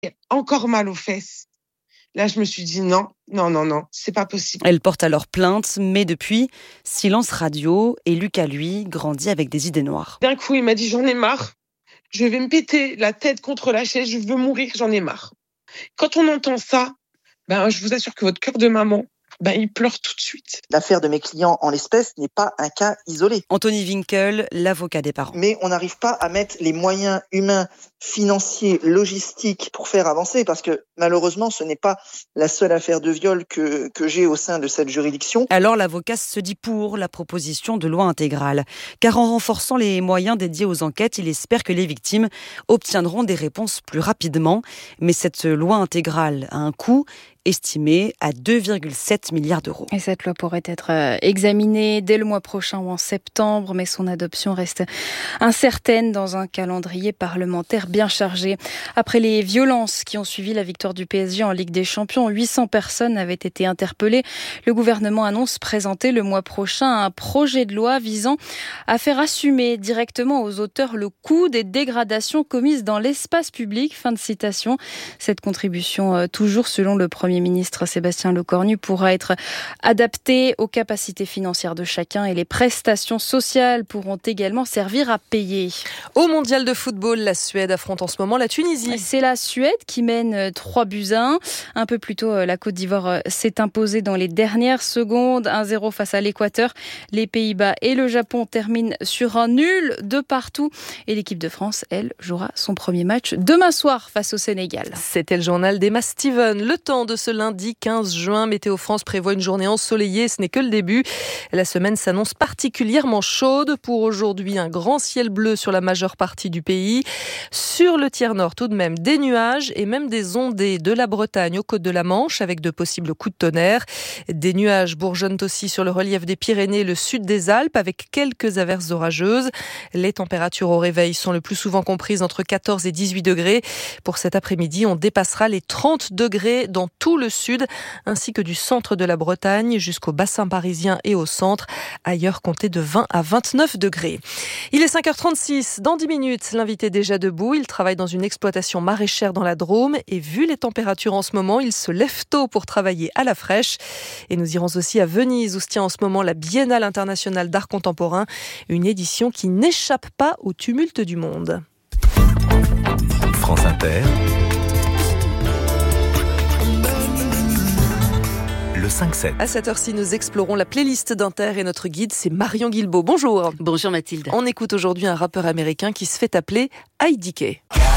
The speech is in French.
J'ai encore mal aux fesses. Là, je me suis dit non, c'est pas possible. Elle porte alors plainte, mais depuis, silence radio, et Lucas, lui, grandit avec des idées noires. D'un coup, il m'a dit j'en ai marre. Je vais me péter la tête contre la chaise, je veux mourir, j'en ai marre. Quand on entend ça, je vous assure que votre cœur de maman, il pleure tout de suite. L'affaire de mes clients en l'espèce n'est pas un cas isolé. Anthony Winkel, l'avocat des parents. Mais on n'arrive pas à mettre les moyens humains, financiers, logistiques pour faire avancer, parce que malheureusement, ce n'est pas la seule affaire de viol que j'ai au sein de cette juridiction. Alors l'avocat se dit pour la proposition de loi intégrale, car en renforçant les moyens dédiés aux enquêtes, il espère que les victimes obtiendront des réponses plus rapidement. Mais cette loi intégrale a un coût estimé à 2,7 milliards d'euros. Et cette loi pourrait être examinée dès le mois prochain ou en septembre, mais son adoption reste incertaine dans un calendrier parlementaire bien chargé. Après les violences qui ont suivi la victoire du PSG en Ligue des Champions, 800 personnes avaient été interpellées. Le gouvernement annonce présenter le mois prochain un projet de loi visant à faire assumer directement aux auteurs le coût des dégradations commises dans l'espace public. Fin de citation. Cette contribution, toujours selon le Premier ministre Sébastien Lecornu, pourra être adaptée aux capacités financières de chacun et les prestations sociales pourront également servir à payer. Au mondial de football, la Suède affronte en ce moment la Tunisie. C'est la Suède qui mène 3-1. Un peu plus tôt, la Côte d'Ivoire s'est imposée dans les dernières secondes, 1-0 face à l'Équateur. Les Pays-Bas et le Japon terminent sur un nul de partout. Et l'équipe de France, elle, jouera son premier match demain soir face au Sénégal. C'était le journal d'Emma Steven. Le temps de ce lundi 15 juin, Météo France prévoit une journée ensoleillée, ce n'est que le début. La semaine s'annonce particulièrement chaude. Pour aujourd'hui, un grand ciel bleu sur la majeure partie du pays. Sur le tiers nord, tout de même, des nuages et même des ondées de la Bretagne aux côtes de la Manche avec de possibles coups de tonnerre. Des nuages bourgeonnent aussi sur le relief des Pyrénées et le sud des Alpes avec quelques averses orageuses. Les températures au réveil sont le plus souvent comprises entre 14 et 18 degrés. Pour cet après-midi, on dépassera les 30 degrés dans tout le sud, ainsi que du centre de la Bretagne jusqu'au bassin parisien et au centre. Ailleurs, comptez de 20 à 29 degrés. Il est 5h36. Dans 10 minutes, l'invité est déjà debout. Il travaille dans une exploitation maraîchère dans la Drôme et vu les températures en ce moment, il se lève tôt pour travailler à la fraîche. Et nous irons aussi à Venise où se tient en ce moment la Biennale internationale d'art contemporain, une édition qui n'échappe pas au tumulte du monde. France Inter. Le 5-7. À cette heure-ci, nous explorons la playlist d'Inter et notre guide, c'est Marion Guilbault. Bonjour. Bonjour Mathilde. On écoute aujourd'hui un rappeur américain qui se fait appeler IDK.